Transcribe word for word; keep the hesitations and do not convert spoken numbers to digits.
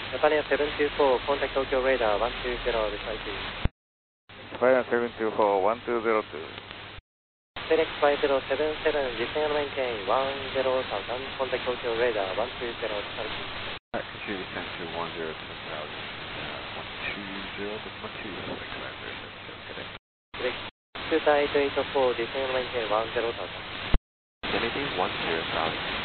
Japan seven two four, contact Tokyo radar one two zero, reply please. Japan seven two four, one two zero two. FedEx five zero seven seven, descend and maintain one zero thousand, contact Tokyo radar one two zero, reply please. Alright, continue to descend to one zero ten thousand, uh, one two zero, one two, FedEx five zero seven seven, FedEx. FedEx two eight eight four, descend and maintain one zero thousand. Anything, one zero thousand.